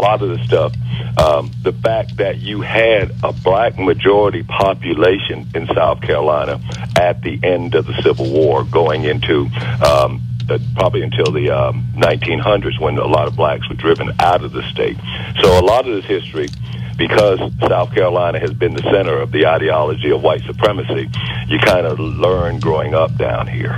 lot of the stuff. The fact that you had a black majority population in South Carolina at the end of the Civil War, going into probably until the 1900s, when a lot of blacks were driven out of the state. So a lot of this history, because South Carolina has been the center of the ideology of white supremacy, you kind of learn growing up down here.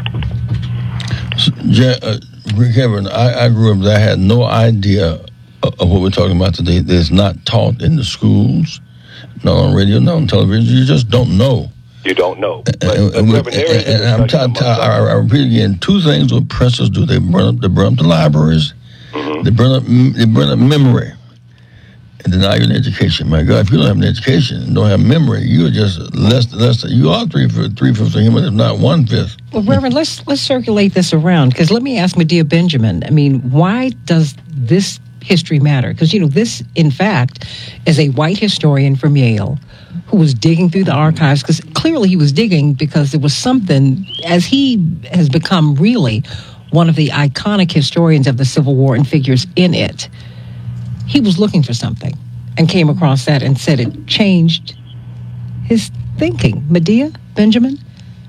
Kevin, I grew up, I had no idea of what we're talking about today. It's not taught in the schools, not on radio, not on television. You just don't know. You don't know. I repeat again, two things what oppressors do. They burn up the libraries, they burn up memory, and deny you an education. My God, if you don't have an education and don't have memory, you're just less. You are three-fifths of human, if not one-fifth. Well, Reverend, let's circulate this around, because let me ask Medea Benjamin. I mean, why does this history matter? Because, this, in fact, is a white historian from Yale who was digging through the archives, because clearly he was digging because there was something, as he has become really one of the iconic historians of the Civil War and figures in it. He was looking for something and came across that and said it changed his thinking. Medea Benjamin?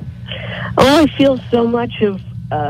Oh, I feel so much of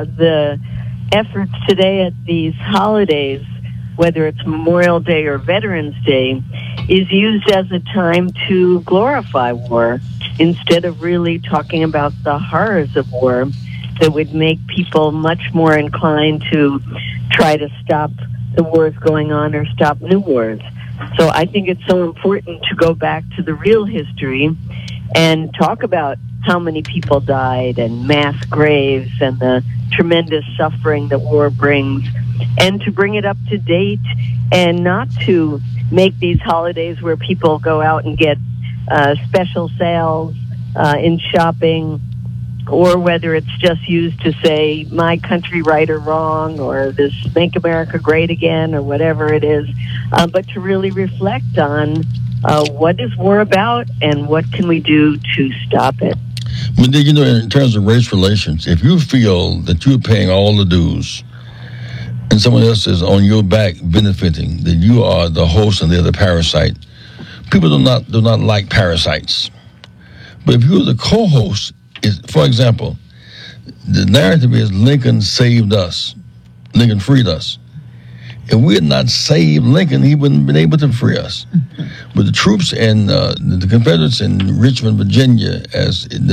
the efforts today at these holidays, whether it's Memorial Day or Veterans Day, is used as a time to glorify war instead of really talking about the horrors of war that would make people much more inclined to try to stop the wars going on or stop new wars. So I think it's so important to go back to the real history and talk about how many people died and mass graves and the tremendous suffering that war brings, and to bring it up to date and not to make these holidays where people go out and get special sales in shopping, or whether it's just used to say my country right or wrong, or this make America great again, or whatever it is, but to really reflect on what is war about and what can we do to stop it. But in terms of race relations, if you feel that you're paying all the dues and someone else is on your back benefiting, that you are the host and they're the parasite, people do not like parasites. But if you're the co-host, for example, the narrative is Lincoln saved us. Lincoln freed us. If we had not saved Lincoln, he wouldn't have been able to free us. But the troops and the Confederates in Richmond, Virginia, as the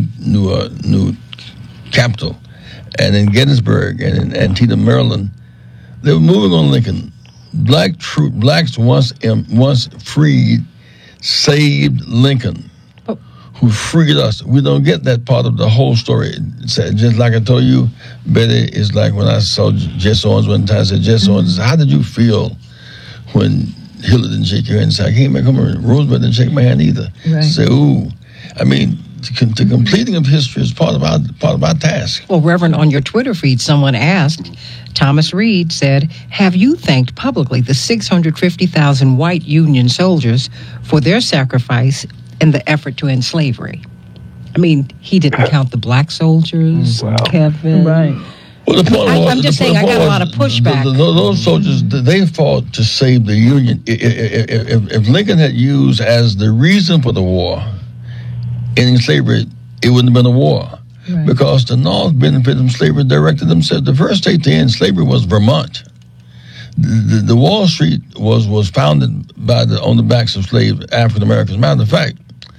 new capital, and in Gettysburg and in Antietam, Maryland, they were moving on Lincoln. Blacks once freed, saved Lincoln, who freed us. We don't get that part of the whole story. Just like I told you, Betty, it's like when I saw Jess Owens one time. I said, Jess Owens, how did you feel when Hillary didn't shake your hand? I said, I came back home and Roosevelt didn't shake my hand either. Right. Say, ooh. I mean, the completing of history is part of our task. Well, Reverend, on your Twitter feed, someone asked, Thomas Reed said, have you thanked publicly the 650,000 white Union soldiers for their sacrifice in the effort to end slavery? I mean, he didn't count the black soldiers, Kevin. Right. Well, the point I'm just saying, I got a lot of pushback. Those soldiers, they fought to save the Union. If Lincoln had used as the reason for the war, ending slavery, it wouldn't have been a war. Right. Because the North benefited from slavery directly themselves. The first state to end slavery was Vermont. The Wall Street was founded on the backs of slaves, African Americans. Matter of fact,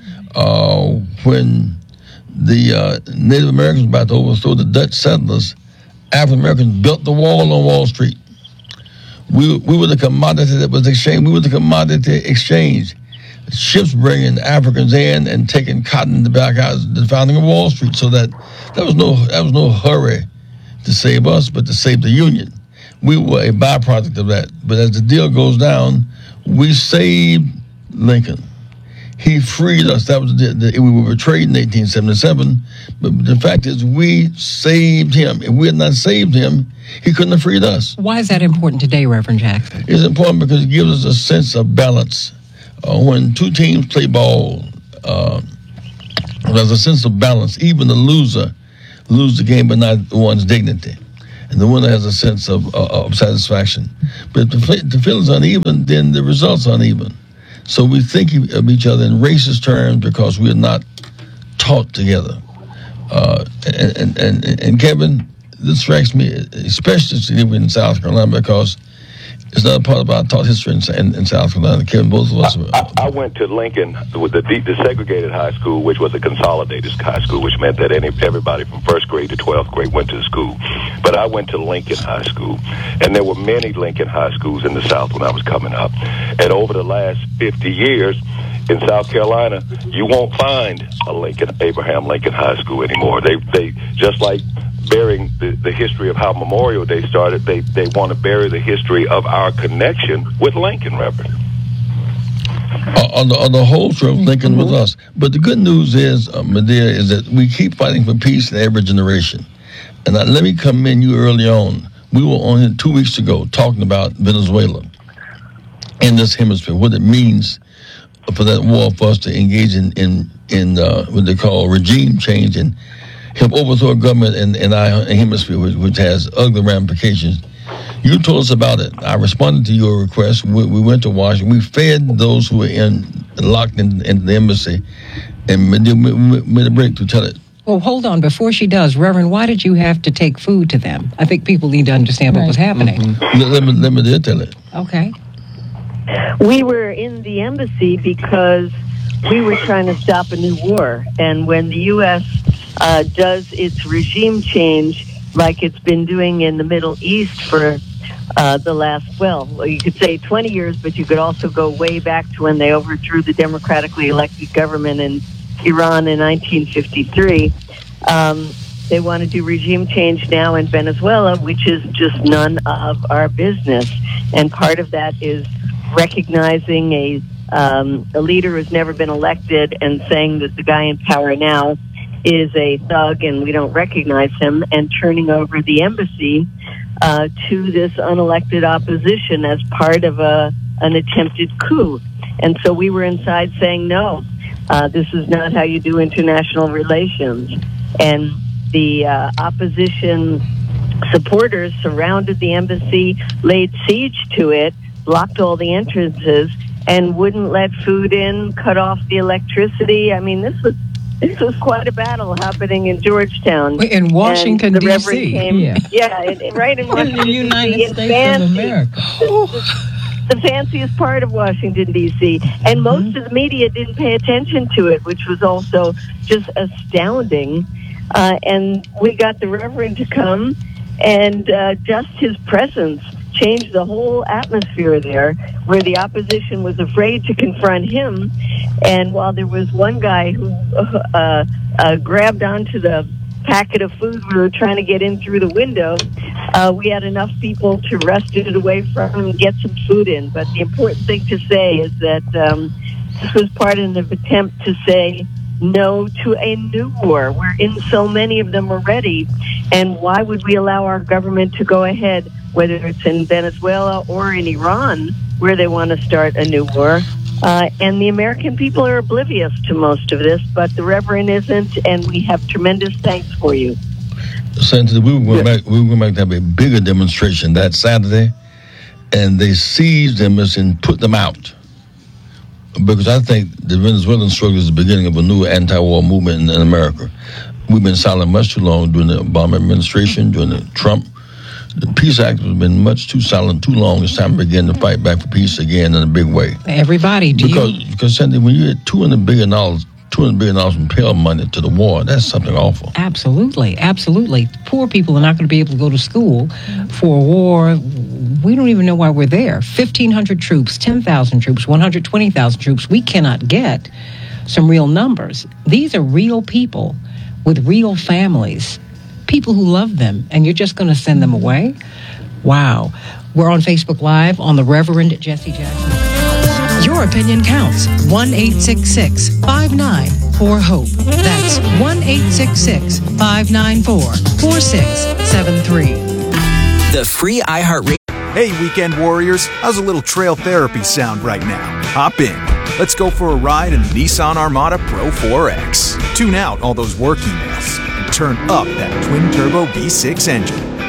when the Native Americans were about to overthrow the Dutch settlers, African Americans built the wall on Wall Street. We were the commodity that was exchanged. We were the commodity exchange. Ships bringing Africans in and taking cotton to back out the founding of Wall Street. So that was no hurry to save us, but to save the Union. We were a byproduct of that. But as the deal goes down, we saved Lincoln. He freed us. That was we were betrayed in 1877. But the fact is, we saved him. If we had not saved him, he couldn't have freed us. Why is that important today, Reverend Jackson? It's important because it gives us a sense of balance. When two teams play ball, there's a sense of balance. Even the loser loses the game, but not one's dignity. and the winner has a sense of satisfaction. But if the feeling's uneven, then the result's uneven. So we think of each other in racist terms because we're not taught together. And Kevin, this strikes me especially significant in South Carolina because it's not a part of our taught history in South Carolina. Kevin, both of us. I went to Lincoln with the segregated high school, which was a consolidated high school, which meant that everybody from first grade to 12th grade went to the school. But I went to Lincoln High School, and there were many Lincoln High schools in the South when I was coming up. And over the last 50 years, in South Carolina, you won't find a Abraham Lincoln High School anymore. They just like burying the history of how Memorial Day started, they want to bury the history of our connection with Lincoln, Reverend. On the whole truth, Lincoln with us. But the good news is, Medea, is that we keep fighting for peace in every generation. And let me commend you early on. We were on here 2 weeks ago talking about Venezuela in this hemisphere, what it means for that war for us to engage in what they call regime change and help overthrow a government in our hemisphere, which has ugly ramifications. You told us about it. I responded to your request. We went to Washington. We fed those who were locked in the embassy, and made a break to tell it. Well, hold on. Before she does, Reverend, why did you have to take food to them? I think people need to understand what was happening. Mm-hmm. Let me tell it. Okay. We were in the embassy because we were trying to stop a new war. And when the U.S. Does its regime change like it's been doing in the Middle East for the last, well, you could say 20 years, but you could also go way back to when they overthrew the democratically elected government in Iran in 1953. They want to do regime change now in Venezuela, which is just none of our business. And part of that is recognizing a leader who's never been elected and saying that the guy in power now is a thug and we don't recognize him, and turning over the embassy to this unelected opposition as part of an attempted coup. And so we were inside saying, no, this is not how you do international relations. And the opposition supporters surrounded the embassy, laid siege to it, blocked all the entrances, and wouldn't let food in, cut off the electricity. I mean, this was quite a battle happening in Georgetown. In Washington, D.C. Right in Washington, the United States of America. The fanciest part of Washington, D.C. And most of the media didn't pay attention to it, which was also just astounding. And we got the Reverend to come, and just his presence changed the whole atmosphere there, where the opposition was afraid to confront him. And while there was one guy who grabbed onto the packet of food we were trying to get in through the window, we had enough people to wrest it away from him and get some food in. But the important thing to say is that this was part of an attempt to say no to a new war. We're in so many of them already, and why would we allow our government to go ahead, whether it's in Venezuela or in Iran, where they want to start a new war? And the American people are oblivious to most of this, but the Reverend isn't, and we have tremendous thanks for you. Senator, we were going back to have a bigger demonstration that Saturday, and they seized them and put them out. Because I think the Venezuelan struggle is the beginning of a new anti-war movement in America. We've been silent much too long during the Obama administration, during the Trump. The Peace Act has been much too silent, too long. It's time to begin to fight back for peace again in a big way. Everybody, because Sandy, when you get $200 billion from Pell money to the war, that's something awful. Absolutely. Poor people are not going to be able to go to school for a war. We don't even know why we're there. 1,500 troops, 10,000 troops, 120,000 troops. We cannot get some real numbers. These are real people with real families, people who love them, and you're just going to send them away? Wow. We're on Facebook Live on the Reverend Jesse Jackson. Your opinion counts. 1-866-594-HOPE. That's 1-866-594-4673. The free iHeartRadio. Hey, weekend warriors, how's a little trail therapy sound right now? Hop in. Let's go for a ride in the Nissan Armada Pro 4X. Tune out all those work emails and turn up that twin-turbo V6 engine.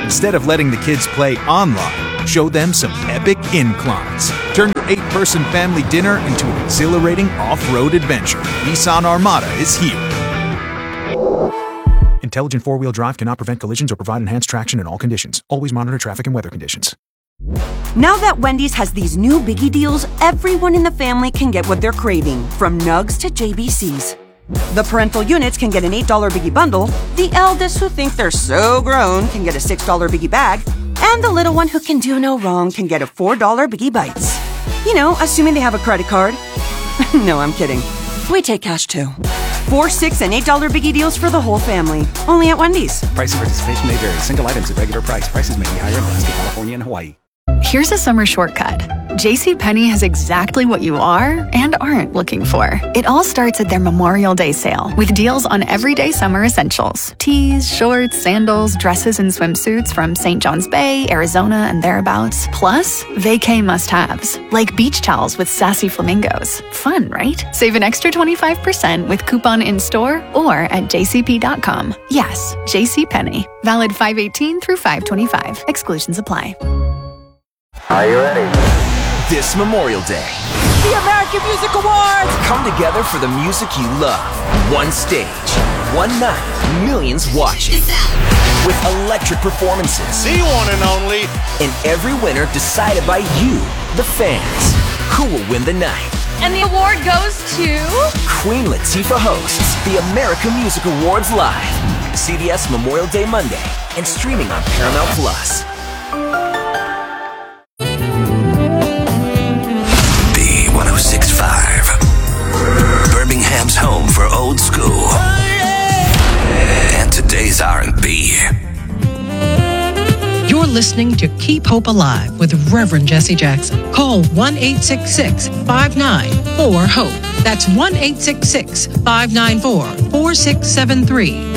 Instead of letting the kids play online, show them some epic inclines. Turn your 8-person family dinner into an exhilarating off-road adventure. Nissan Armada is here. Intelligent four-wheel drive cannot prevent collisions or provide enhanced traction in all conditions. Always monitor traffic and weather conditions. Now that Wendy's has these new biggie deals, everyone in the family can get what they're craving, from nugs to JBCs. The parental units can get an $8 biggie bundle, the eldest who think they're so grown can get a $6 biggie bag, and the little one who can do no wrong can get a $4 biggie bites. You know, assuming they have a credit card. No, I'm kidding. We take cash too. 4, 6, and $8 biggie deals for the whole family. Only at Wendy's. Price and participation may vary. Single items at regular price. Prices may be higher in Alaska, California, and Hawaii. Here's a summer shortcut. JCPenney has exactly what you are and aren't looking for. It all starts at their Memorial Day sale with deals on everyday summer essentials. Tees, shorts, sandals, dresses, and swimsuits from St. John's Bay, Arizona, and thereabouts. Plus, vacay must-haves, like beach towels with sassy flamingos. Fun, right? Save an extra 25% with coupon in-store or at jcp.com. Yes, JCPenney. Valid 5/18 through 5/25. Exclusions apply. Are you ready? This Memorial Day, the American Music Awards come together for the music you love. One stage, one night, millions watching. With electric performances. The one and only. And every winner decided by you, the fans. Who will win the night? And the award goes to... Queen Latifah hosts the American Music Awards live. CBS Memorial Day Monday and streaming on Paramount Plus. Birmingham's home for old school and today's R&B. You're listening to Keep Hope Alive with Reverend Jesse Jackson. Call 1-866-594-HOPE. That's 1-866-594-4673.